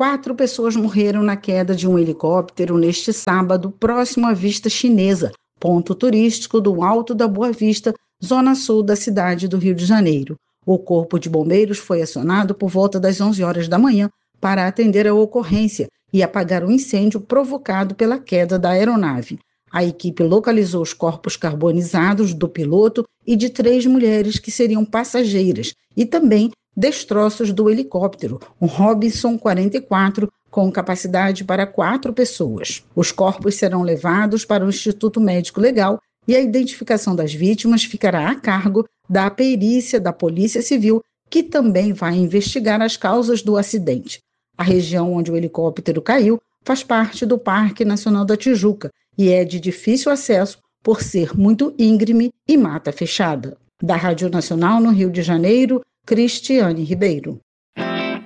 4 pessoas morreram na queda de um helicóptero neste sábado, próximo à Vista Chinesa, ponto turístico do Alto da Boa Vista, zona sul da cidade do Rio de Janeiro. O Corpo de Bombeiros foi acionado por volta das 11 horas da manhã para atender a ocorrência e apagar o incêndio provocado pela queda da aeronave. A equipe localizou os corpos carbonizados do piloto e de 3 mulheres que seriam passageiras e também destroços do helicóptero, um Robinson 44, com capacidade para 4 pessoas. Os corpos serão levados para o Instituto Médico Legal e a identificação das vítimas ficará a cargo da perícia da Polícia Civil, que também vai investigar as causas do acidente. A região onde o helicóptero caiu faz parte do Parque Nacional da Tijuca e é de difícil acesso por ser muito íngreme e mata fechada. Da Rádio Nacional no Rio de Janeiro, Cristiane Ribeiro.